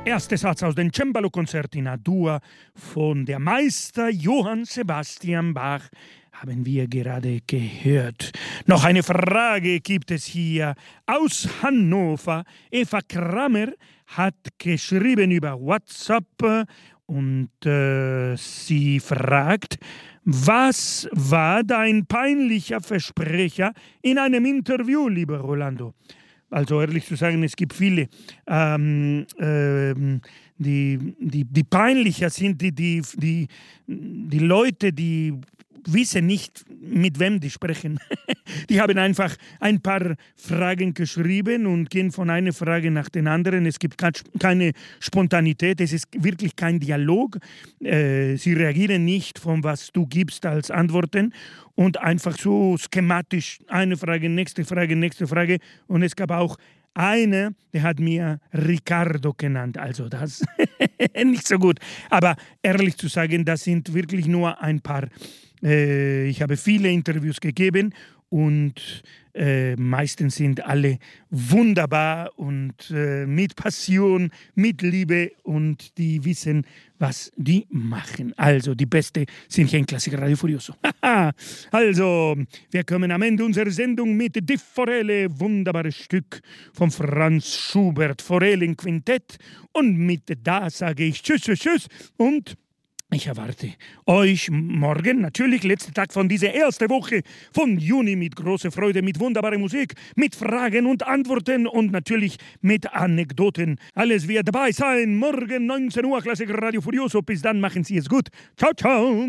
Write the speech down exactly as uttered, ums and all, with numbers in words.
Erster Satz aus dem Cembalo-Konzert in A-Dur von der Meister Johann Sebastian Bach haben wir gerade gehört. Noch eine Frage gibt es hier aus Hannover. Eva Kramer hat geschrieben über WhatsApp und äh, sie fragt, was war dein peinlicher Versprecher in einem Interview, lieber Rolando? Also ehrlich zu sagen, es gibt viele, ähm, ähm, die, die, die peinlicher sind, die, die, die, die Leute, die wissen nicht, mit wem die sprechen. Die haben einfach ein paar Fragen geschrieben und gehen von einer Frage nach der anderen. Es gibt keine Spontanität, es ist wirklich kein Dialog. Äh, sie reagieren nicht von was du gibst als Antworten und einfach so schematisch eine Frage, nächste Frage, nächste Frage. Und es gab auch eine, der hat mir Ricardo genannt, also das nicht so gut. Aber ehrlich zu sagen, das sind wirklich nur ein paar. Äh, ich habe viele Interviews gegeben und äh, meistens sind alle wunderbar und äh, mit Passion, mit Liebe und die wissen, was die machen. Also die Beste sind hier in Klassiker Radio Furioso. Also, wir kommen am Ende unserer Sendung mit Die Forelle, wunderbares Stück von Franz Schubert, Forellenquintett. Und mit da sage ich Tschüss, Tschüss, Tschüss und ich erwarte euch morgen, natürlich letzter Tag von dieser ersten Woche von Juni mit großer Freude, mit wunderbarer Musik, mit Fragen und Antworten und natürlich mit Anekdoten. Alles wird dabei sein. Morgen neunzehn Uhr, Klassiker Radio Furioso. Bis dann, machen Sie es gut. Ciao, ciao.